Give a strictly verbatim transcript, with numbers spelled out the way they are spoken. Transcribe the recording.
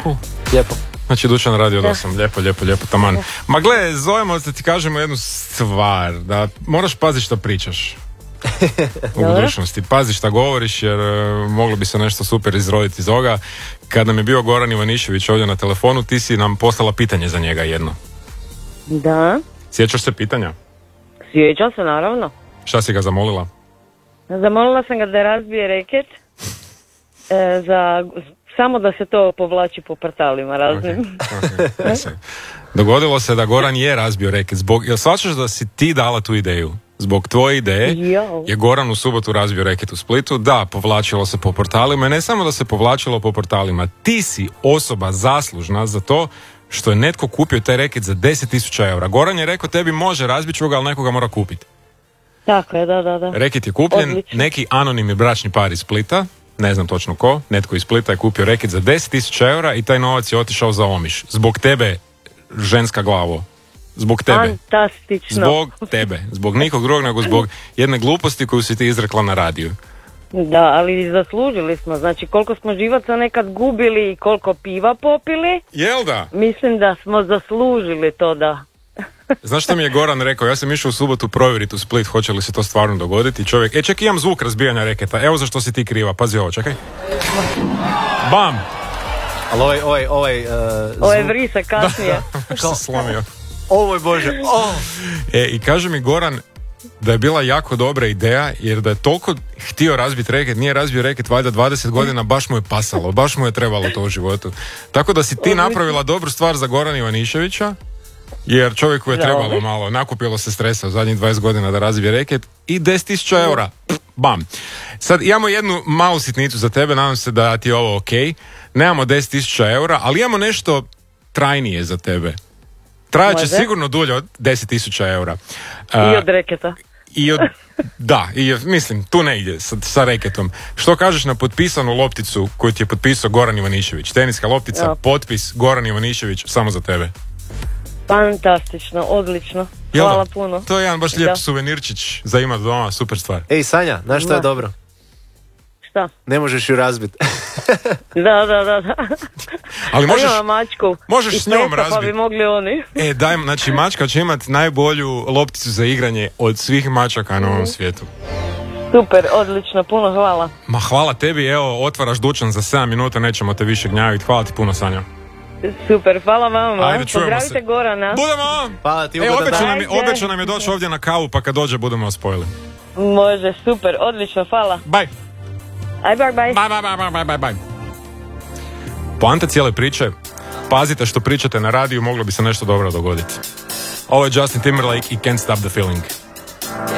cool. Lijepo. Znači, Dušan radi od osam. Lijepo, lijepo, lijepo, taman. Ma gle, zovemo da ti kažemo jednu stvar. Da moraš paziti što pričaš. U budućnosti. Pazi šta govoriš, jer uh, moglo bi se nešto super izroditi iz ovoga. Kad nam je bio Goran Ivanišević ovdje na telefonu, ti si nam poslala pitanje za njega jedno. Da. Sjećaš se pitanja? Sjećam se, naravno. Šta si ga zamolila? Zamolila sam ga da razbije reket, e, za, samo da se to povlači po portalima raznim. Okay, okay. Dogodilo se da Goran je razbio reket. Zbog, jel shvaćaš da si ti dala tu ideju? Zbog tvoje ideje Jo. je Goran u subotu razbio reket u Splitu. Da, povlačilo se po portalima i ne samo da se povlačilo po portalima. Ti si osoba zaslužna za to što je netko kupio taj reket za deset tisuća eura. Goran je rekao tebi može razbit ću ga, ali nekoga mora kupiti. Tako je, da, da, da. Reket je kupljen, Odlično. neki anonimni bračni par iz Splita, ne znam točno ko, netko iz Splita je kupio reket za deset tisuća eura i taj novac je otišao za Omiš. Zbog tebe, ženska glavo. Zbog tebe. Fantastično. Zbog tebe. Zbog nikog drugog, nego zbog jedne gluposti koju si ti izrekla na radiju. Da, ali zaslužili smo. Znači, koliko smo živaca nekad gubili i koliko piva popili, Jel da? mislim da smo zaslužili to da... Znaš što mi je Goran rekao? Ja sam išao u subotu provjeriti u Split hoće li se to stvarno dogoditi. Čovjek, e ček, imam zvuk razbijanja reketa. Evo za što si ti kriva. Pazi ovo, čekaj. Bam! Ali ovaj, ovaj, ovaj uh, Ovo je zvuk... vrisa kasnije. Što se slomio. Ovo je Bože, oh. E, i kaže mi Goran da je bila jako dobra ideja, jer da je toliko htio razbiti reket, nije razbio reket valjda dvadeset godina, baš mu je pasalo, baš mu je trebalo to u životu. Tako da si ti napravila dobru stvar za Gorana Ivaniševića, jer čovjeku je trebalo malo, nakupilo se stresa u zadnjih dvadeset godina da razbije reket i deset tisuća eura. Bam. Sad imamo jednu malu sitnicu za tebe, nadam se da ti je ovo ok. Nemamo deset tisuća eura, ali imamo nešto trajnije za tebe. Trajat će sigurno dulje od deset tisuća eura. Uh, I od reketa. I od, da, i mislim, tu ne ide sa, sa reketom. Što kažeš na potpisanu lopticu koju ti je potpisao Goran Ivanišević? Teniska loptica, ja. Potpis Goran Ivanišević, samo za tebe. Fantastično, odlično. Jel Hvala da? puno. To je jedan baš lijep da. suvenirčić za imat doma, super stvar. Ej, Sanja, znaš što je dobro? Šta? Ne možeš ju razbiti. Da, da, da, da. Ali možeš, ima mačku. možeš I s njom pesa, razbiti. Pa bi mogli oni. E, daj, znači mačka će imati najbolju lopticu za igranje od svih mačaka na ovom mm. svijetu. Super, odlično, puno hvala. Ma hvala tebi, evo, otvaraš dućan za sedam minuta, nećemo te više gnjaviti. Hvala ti puno, Sanja. Super, hvala vama. Ajde, čujemo Pozdravite se. Gorana. Budemo! Hvala ti, e, obećao nam, je, Ajde. obećao nam je doći ovdje na kavu, pa kad dođe budemo spojili. Može, super, odlično, hvala. Bye! Aj, bye, bye. Bye, bye, bye, bye, bye, bye. Poanta cijele priče, pazite što pričate na radiju, moglo bi se nešto dobro dogoditi. Ovo je Justin Timberlake i Can't Stop the Feeling.